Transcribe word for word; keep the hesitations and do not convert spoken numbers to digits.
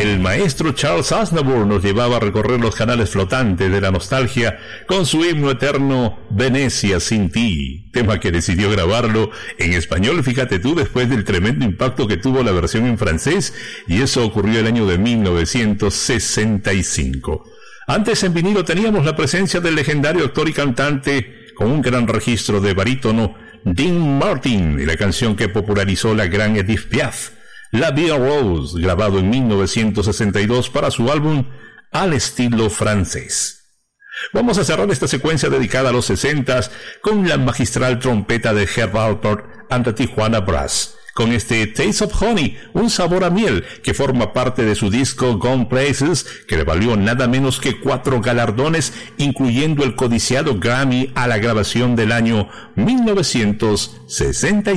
el maestro Charles Aznavour nos llevaba a recorrer los canales flotantes de la nostalgia con su himno eterno Venecia sin ti, tema que decidió grabarlo en español, fíjate tú, después del tremendo impacto que tuvo la versión en francés, y eso ocurrió el año de mil novecientos sesenta y cinco. Antes en vinilo teníamos la presencia del legendario actor y cantante con un gran registro de barítono Dean Martin y la canción que popularizó la gran Edith Piaf, La Vie en Rose, grabado en mil novecientos sesenta y dos para su álbum Al estilo francés. Vamos a cerrar esta secuencia dedicada a los sesentas con la magistral trompeta de Herb Alpert and the Tijuana Brass, con este Taste of Honey, un sabor a miel, que forma parte de su disco Gone Places, que le valió nada menos que cuatro galardones, incluyendo el codiciado Grammy a la grabación del año mil novecientos sesenta y cinco.